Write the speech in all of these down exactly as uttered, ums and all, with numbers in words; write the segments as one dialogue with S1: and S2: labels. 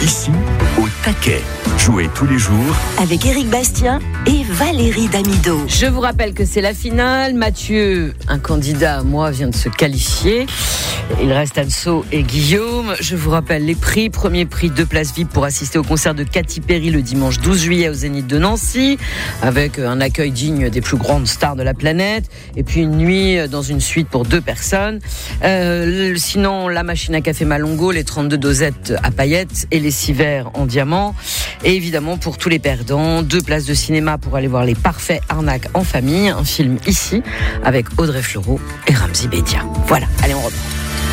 S1: Ici, au taquet. Jouez tous les jours
S2: avec Éric Bastien et Valérie Damido.
S3: Je vous rappelle que c'est la finale. Mathieu, un candidat à moi, vient de se qualifier. Il reste Anso et Guillaume. Je vous rappelle les prix. Premier prix, deux places V I P pour assister au concert de Katy Perry le dimanche douze juillet au Zénith de Nancy, avec un accueil digne des plus grandes stars de la planète. Et puis une nuit dans une suite pour deux personnes. Euh, sinon, la machine à café Malongo, les trente-deux dosettes à paillettes et les six verres en diamant. Et évidemment, pour tous les perdants, deux places de cinéma pour aller voir Les Parfaits Arnaques en famille, un film ici avec Audrey Fleurot et Ramzy Bedia. Voilà, allez, on reprend.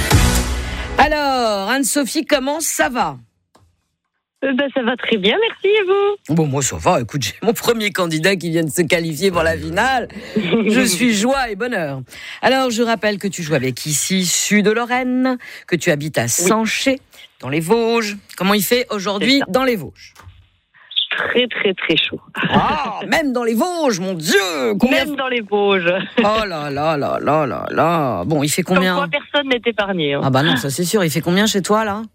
S3: Alors, Anne-Sophie, comment ça va ?
S4: Euh, ben, ça va très bien, merci, et vous ?
S3: Bon, moi ça va, écoute, j'ai mon premier candidat qui vient de se qualifier pour la finale. Je suis joie et bonheur. Alors, je rappelle que tu joues avec ici Sud-Lorraine, que tu habites à Sanché, oui, dans les Vosges. Comment il fait aujourd'hui dans les Vosges ?
S4: Très, très, très chaud.
S3: Ah, même dans les Vosges, mon Dieu!
S4: Combien... Même dans les Vosges.
S3: Oh là là là là là là. Bon, il fait combien?
S4: Comme quoi, personne n'est épargné. Hein.
S3: Ah bah non, ça c'est sûr. Il fait combien chez toi, là?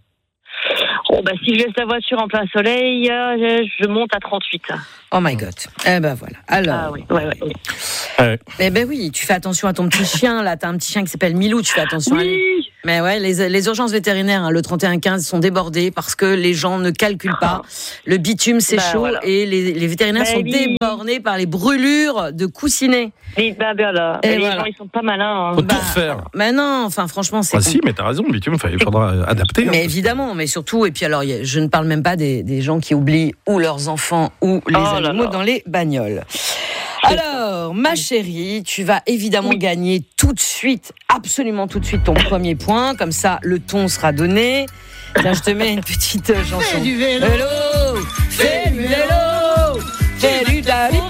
S4: Oh bah, si je laisse la voiture en plein soleil, je, je monte à trente-huit.
S3: Oh my God. Eh ben voilà. Alors.
S4: Ah oui, ouais, ouais, oui.
S3: Ouais. Eh ben oui, tu fais attention à ton petit chien, là. T'as un petit chien qui s'appelle Milou, tu fais attention
S4: oui.
S3: à lui. Mais ouais, les, les urgences vétérinaires, hein, le trente et un quinze sont débordées parce que les gens ne calculent pas. Le bitume, c'est bah, chaud, voilà. Et les, les vétérinaires bah, sont oui. débornés par les brûlures de coussinets.
S4: Oui, bah, bah, là. Et, et les voilà. gens, ils sont pas malins. Hein.
S5: Faut
S4: bah,
S5: tout refaire.
S3: Mais non, enfin, franchement, c'est.
S5: Ah si, mais t'as raison, le bitume, il faudra adapter.
S3: Mais
S5: hein,
S3: évidemment, mais surtout, et puis alors, je ne parle même pas des, des gens qui oublient ou leurs enfants ou les oh animaux dans les bagnoles. Alors, ma chérie, tu vas évidemment oui. gagner tout de suite, absolument tout de suite, ton premier point. Comme ça, le ton sera donné. Tiens, je te mets une petite euh, chanson.
S6: Fais du vélo,
S3: vélo fais du vélo, fais du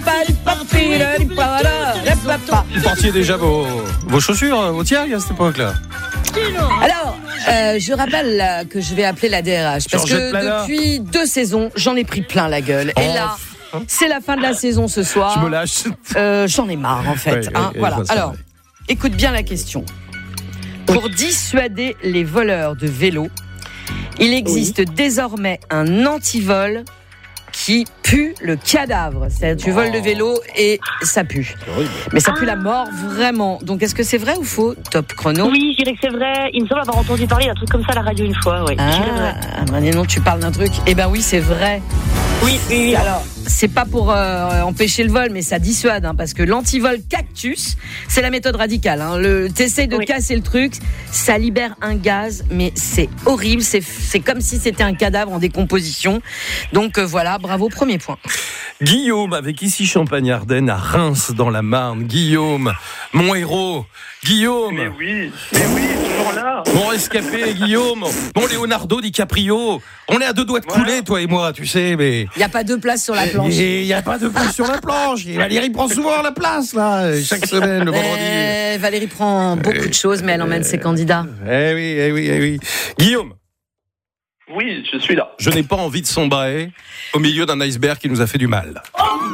S5: Vous portiez déjà vos, vos chaussures, vos tiags à cette époque-là.
S3: Alors, euh, je rappelle là, que je vais appeler la D R H parce
S5: Georgette
S3: que
S5: Plana.
S3: Depuis deux saisons, j'en ai pris plein la gueule.
S5: Oh.
S3: Et là, c'est la fin de la saison ce soir.
S5: Je me lâche.
S3: Euh, j'en ai marre en fait.
S5: Oui,
S3: hein,
S5: oui,
S3: voilà.
S5: ça,
S3: Alors,
S5: va.
S3: écoute bien la question. Pour dissuader les voleurs de vélos, il existe oui. désormais un antivol qui pue le cadavre. C'est-à-dire, tu voles le vélo et ça pue. Mais ça pue la mort, vraiment. Donc, est-ce que c'est vrai ou faux, Top Chrono ?
S4: Oui, je dirais que c'est vrai. Il me semble avoir entendu parler d'un truc comme ça à la radio une fois. Ouais.
S3: Ah, maintenant tu parles d'un truc. Eh ben oui, c'est vrai.
S4: Oui, oui, oui.
S3: Alors, c'est pas pour euh, empêcher le vol, mais ça dissuade, hein, parce que l'antivol cactus, c'est la méthode radicale. Hein. Le, t'essayes de oui. casser le truc, ça libère un gaz, mais c'est horrible. C'est, c'est comme si c'était un cadavre en décomposition. Donc euh, voilà, bravo, premier point.
S5: Guillaume, avec ici Champagne-Ardenne, à Reims, dans la Marne. Guillaume, mon héros. Guillaume.
S7: Mais oui, mais oui, toujours là.
S5: Mon rescapé, Guillaume. Mon Leonardo DiCaprio. On est à deux doigts de couler, ouais. toi et moi, tu sais, mais...
S3: Il n'y a pas de place sur la planche.
S5: Il n'y a pas de place sur la planche. Et Valérie prend souvent la place, là, chaque semaine, le vendredi.
S3: Euh, Valérie prend beaucoup de choses, mais elle emmène euh, ses candidats.
S5: Eh oui, eh oui, eh oui. Guillaume.
S7: Oui, je suis là.
S5: Je n'ai pas envie de sombrer au milieu d'un iceberg qui nous a fait du mal.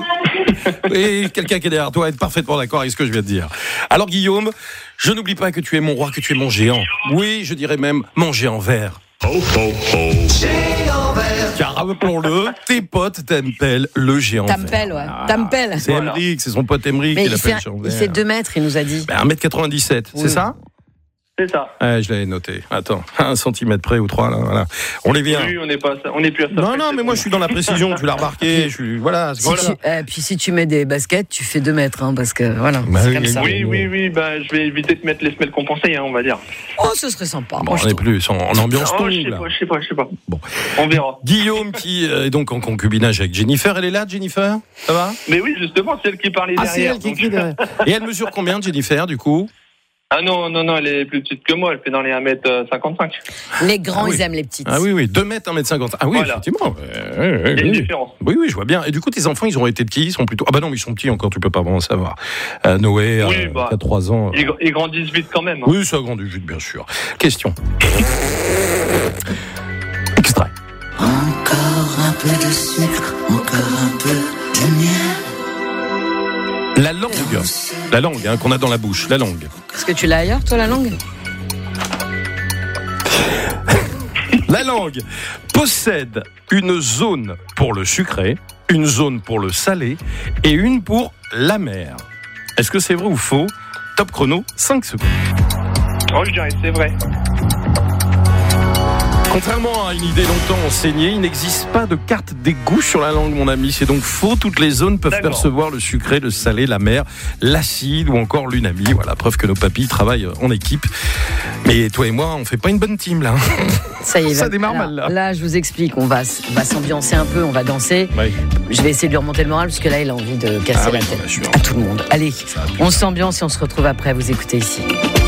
S5: Et quelqu'un qui est derrière toi est parfaitement d'accord avec ce que je viens de dire. Alors Guillaume, je n'oublie pas que tu es mon roi, que tu es mon géant. Oui, je dirais même mon géant vert. Oh, oh, oh. Géant vert. Car rappelons-le, tes potes t'appellent le géant
S3: T'appelles,
S5: vert.
S3: ouais. Ah, T'appelles.
S5: C'est voilà. Emmerich, c'est son pote Emmerich qui l'appelle le géant vert.
S3: Il fait deux mètres, il nous a dit.
S5: Ben, un mètre quatre-vingt-dix-sept, oui. C'est ça ?
S7: C'est ça.
S5: Ouais, je l'avais noté. Attends, un centimètre près ou trois, là, voilà. On les vient.
S7: Oui, on n'est pas, on n'est plus à ça.
S5: Non, non, mais moi, je suis dans la précision. Tu l'as remarqué. Je suis, voilà.
S3: Si
S5: voilà.
S3: Tu, euh, puis si tu mets des baskets, tu fais deux mètres, hein, parce que voilà.
S5: Bah,
S3: c'est
S5: oui,
S3: comme ça.
S7: Oui, oui, oui. Bah, je vais éviter de mettre les semelles compensées, hein, on va dire.
S3: Oh, ce serait sympa.
S5: Bon, on n'est plus en, en ambiance
S7: oh,
S5: tongue,
S7: je sais
S5: là.
S7: pas, je sais pas, je sais pas.
S5: Bon,
S7: on verra.
S5: Guillaume qui est donc en concubinage avec Jennifer. Elle est là, Jennifer. Ça va ?
S7: Mais oui, justement, c'est elle qui parlait
S5: ah,
S7: derrière.
S5: C'est elle qui écrit derrière. Et elle mesure combien, Jennifer, du coup ?
S7: Ah non, non, non, elle est plus petite que moi, elle fait dans les un mètre cinquante-cinq.
S3: Les grands,
S5: ah oui.
S3: ils aiment les petites.
S5: Ah oui, oui, deux mètres, un mètre cinquante. Ah oui, voilà. Effectivement. Euh,
S7: Il y a
S5: oui.
S7: une différence.
S5: Oui, oui, je vois bien. Et du coup, tes enfants, ils ont été petits, ils sont plutôt... Ah bah non, mais ils sont petits encore, tu peux pas vraiment savoir. Euh, Noé,
S7: oui,
S5: euh,
S7: bah,
S5: qui a trois ans.
S7: Ils, ils grandissent vite quand même. Hein.
S5: Oui, ça grandit vite, bien sûr. Question. Extrait.
S6: Encore un peu de sucre, encore un peu de miel.
S5: La langue, la langue hein, qu'on a dans la bouche, la langue.
S3: Est-ce que tu l'as ailleurs, toi, la langue ?
S5: La La langue possède une zone pour le sucré, une zone pour le salé et une pour l'amer. Est-ce que c'est vrai ou faux? Top chrono, cinq secondes.
S7: Oh, je dirais c'est vrai.
S5: Contrairement à une idée longtemps enseignée, il n'existe pas de carte des goûts sur la langue, mon ami. C'est donc faux. Toutes les zones peuvent
S7: D'accord.
S5: percevoir le sucré, le salé, l'amer, l'acide ou encore l'unami. Voilà, preuve que nos papilles travaillent en équipe. Mais toi et moi, on fait pas une bonne team, là.
S3: Ça y est,
S5: Ça
S3: va-
S5: démarre
S3: alors,
S5: mal, là.
S3: Là, je vous explique, on va, s- on va s'ambiancer un peu, on va danser.
S5: Ouais.
S3: Je vais essayer de lui remonter le moral parce que là, il a envie de casser
S5: Ah oui,
S3: la
S5: j'en
S3: tête
S5: assure.
S3: à tout le monde. Allez,
S5: Ça va plus.
S3: on s'ambiance et on se retrouve après. Vous écoutez ici.